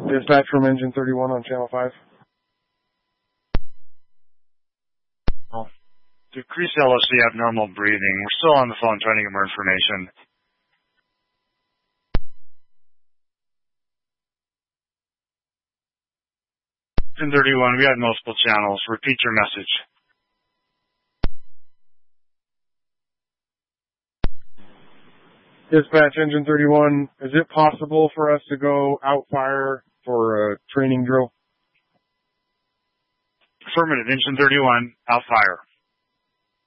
Dispatch from Engine 31 on Channel 5. Decreased LOC, abnormal breathing. We're still on the phone trying to get more information. Engine 31, we had multiple channels. Repeat your message. Dispatch, Engine 31, is it possible for us to go outfire for a training drill? Affirmative, Engine 31, outfire.